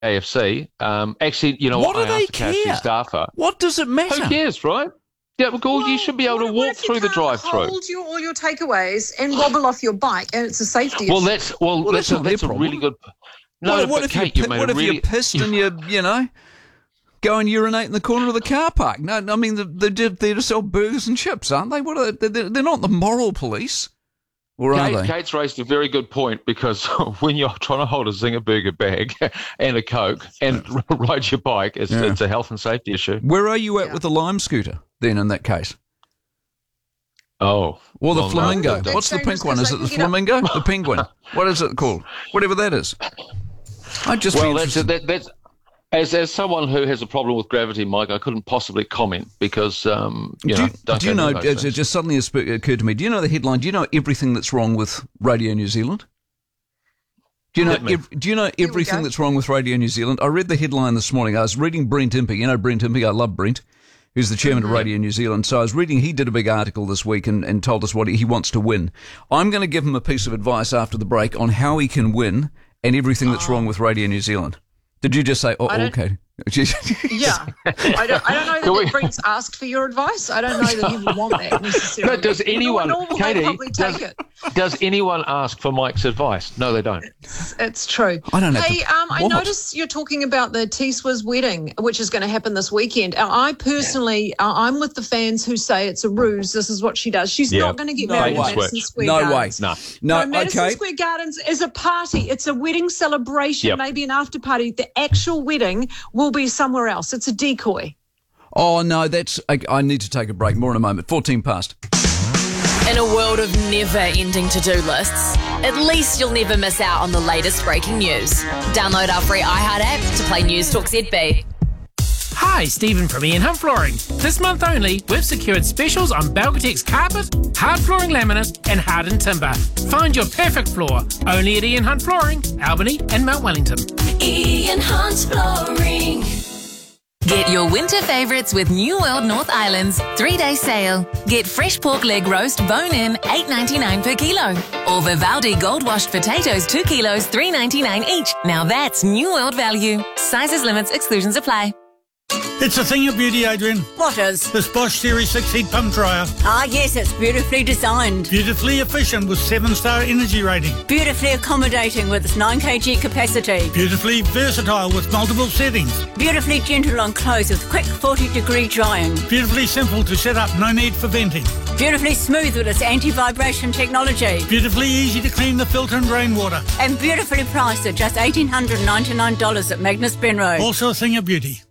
AFC. Actually, you know What what? do I they asked the KFC care? staffer. What does it matter? Who cares, right? Yeah, well, you should be able to walk through the drive-through. Hold all your takeaways and wobble off your bike, and it's a safety issue. That's not their a really problem. good. No, what but if Kate, you you made what a if really. you're pissed and you know, go and urinate in the corner of the car park? No, I mean they're to sell burgers and chips, aren't they? What are they? They're not the moral police, or are they? Kate's raised a very good point, because when you're trying to hold a Zinger burger bag and a Coke and ride your bike, it's a health and safety issue. Where are you at with the Lime scooter then? In that case. Oh. Or the flamingo. no. What's the That's pink one? Is it the dangerous 'cause flamingo? The penguin. What is it called? Whatever that is. That's as someone who has a problem with gravity, Mike, I couldn't possibly comment because do you know? It just suddenly occurred to me. Do you know the headline? Do you know everything that's wrong with Radio New Zealand? Do you know everything that's wrong with Radio New Zealand? I read the headline this morning. I was reading Brent Impey. You know Brent Impey. I love Brent, who's the chairman of Radio New Zealand. So I was reading, he did a big article this week and told us what he wants to win. I'm going to give him a piece of advice after the break on how he can win and everything that's wrong with Radio New Zealand. Did you just say, okay? Yeah. I don't know that Brent's asked for your advice. I don't know that he would want that necessarily. No, does anyone, Katie, take it. does anyone ask for Mike's advice? No, they don't. It's true. I don't know. Hey, I noticed you're talking about the T-Swizz wedding, which is going to happen this weekend. I personally, I'm with the fans who say it's a ruse. This is what she does. She's not going to get married at Madison Square Gardens. No, Madison Square Gardens is a party. It's a wedding celebration, maybe an after party. The actual wedding will be somewhere else. It's a decoy. Oh, no, I need to take a break. More in a moment. 14 past. In a world of never-ending to-do lists, at least you'll never miss out on the latest breaking news. Download our free iHeart app to play News Talk ZB. Hi, Stephen from Ian Hunt Flooring. This month only, we've secured specials on Belgatex carpet, hard flooring laminate and hardened timber. Find your perfect floor only at Ian Hunt Flooring, Albany and Mount Wellington. Ian Hunt Flooring. Get your winter favourites with New World North Island's 3-day sale. Get fresh pork leg roast bone-in, $8.99 per kilo. Or Vivaldi gold washed potatoes 2 kilos, $3.99 each. Now that's New World value. Sizes, limits, exclusions apply. It's a thing of beauty, Adrian. What is? This Bosch Series 6 heat pump dryer. Ah, yes, it's beautifully designed. Beautifully efficient with 7-star energy rating. Beautifully accommodating with its 9 kg capacity. Beautifully versatile with multiple settings. Beautifully gentle on clothes with quick 40-degree drying. Beautifully simple to set up, no need for venting. Beautifully smooth with its anti-vibration technology. Beautifully easy to clean the filter and rainwater. And beautifully priced at just $1,899 at Magnus Benroe. Also a thing of beauty.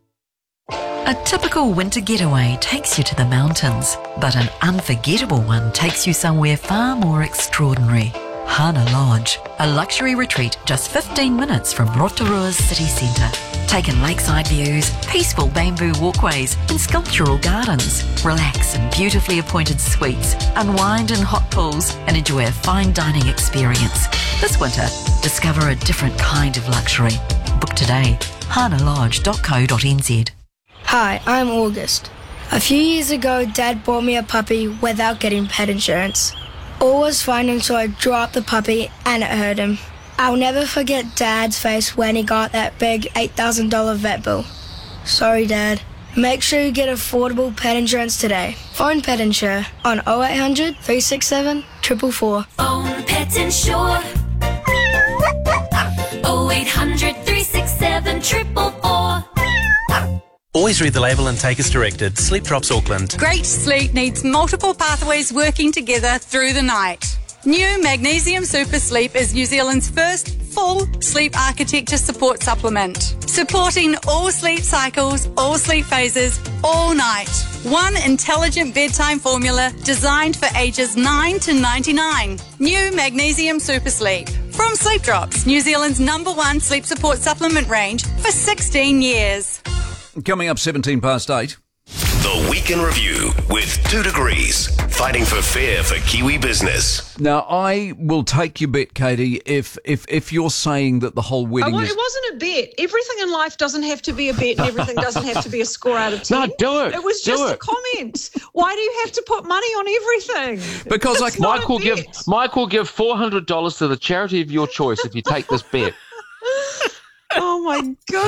A typical winter getaway takes you to the mountains, but an unforgettable one takes you somewhere far more extraordinary. Hana Lodge, a luxury retreat just 15 minutes from Rotorua's city centre. Take in lakeside views, peaceful bamboo walkways and sculptural gardens. Relax in beautifully appointed suites, unwind in hot pools and enjoy a fine dining experience. This winter, discover a different kind of luxury. Book today, hanalodge.co.nz. Hi, I'm August. A few years ago, Dad bought me a puppy without getting pet insurance. All was fine until I dropped the puppy and it hurt him. I'll never forget Dad's face when he got that big $8,000 vet bill. Sorry, Dad. Make sure you get affordable pet insurance today. Phone Pet Insure on 0800 367 444. Phone Pet Insure. 0800 367 444. Always read the label and take as directed. Sleep Drops Auckland. Great sleep needs multiple pathways working together through the night. New Magnesium Super Sleep is New Zealand's first full sleep architecture support supplement, supporting all sleep cycles, all sleep phases, all night. One intelligent bedtime formula designed for ages 9 to 99. New Magnesium Super Sleep. From Sleep Drops, New Zealand's #1 sleep support supplement range for 16 years. Coming up 17 past 8. The Week in Review with 2 Degrees, fighting for fair for Kiwi business. Now, I will take your bet, Katie, if you're saying that the whole wedding It wasn't a bet. Everything in life doesn't have to be a bet and everything doesn't have to be a score out of 10. No, do it. It was just a comment. Why do you have to put money on everything? Because Mike will give $400 to the charity of your choice if you take this bet. Oh my God.